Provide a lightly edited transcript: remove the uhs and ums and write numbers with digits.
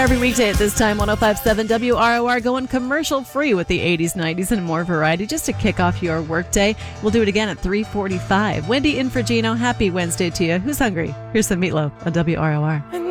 Every weekday at this time, 105.7 WROR going commercial free with the 80s, 90s, and more variety just to kick off your workday. We'll do it again at 3:45. Wendy in for Gino. Happy Wednesday to you. Who's hungry? Here's some Meatloaf on WROR.